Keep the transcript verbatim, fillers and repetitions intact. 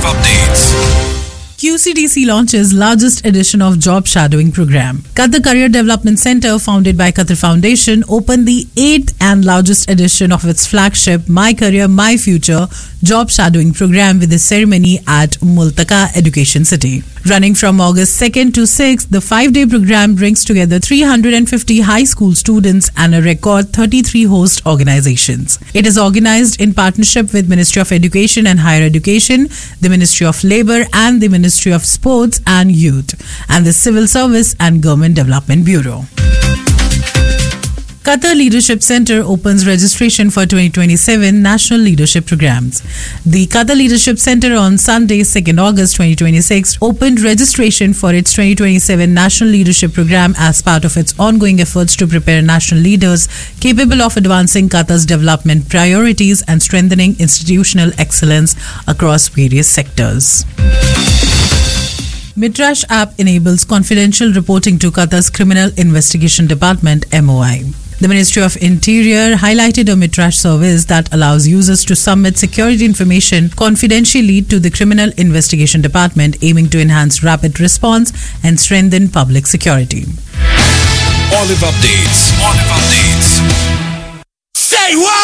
Olive Updates. Q C D C launches largest edition of job shadowing program. Qatar Career Development Center, founded by Qatar Foundation, opened the eighth and largest edition of its flagship My Career, My Future job shadowing program with a ceremony at Multaka Education City. Running from August second to sixth, the five-day program brings together three hundred fifty high school students and a record thirty-three host organizations. It is organized in partnership with Ministry of Education and Higher Education, the Ministry of Labour and the Ministry of Sports and Youth, and the Civil Service and Government Development Bureau. Qatar Leadership Center opens registration for twenty twenty-seven National Leadership Programs. The Qatar Leadership Center on Sunday, second August twenty twenty-six, opened registration for its twenty twenty-seven National Leadership Program as part of its ongoing efforts to prepare national leaders capable of advancing Qatar's development priorities and strengthening institutional excellence across various sectors. Mitrash app enables confidential reporting to Qatar's Criminal Investigation Department M O I. The Ministry of Interior highlighted a Mitrash service that allows users to submit security information confidentially to the Criminal Investigation Department, aiming to enhance rapid response and strengthen public security. Olive Updates. Olive Updates. Say what?